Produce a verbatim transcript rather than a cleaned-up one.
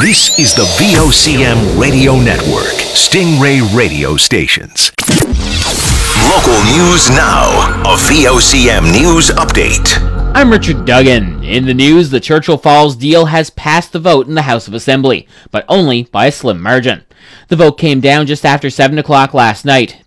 This is the V O C M Radio Network, Stingray Radio Stations. Local news now, a V O C M News Update. I'm Richard Duggan. In the news, the Churchill Falls deal has passed the vote in the House of Assembly, but only by a slim margin. The vote came down just after seven o'clock last night.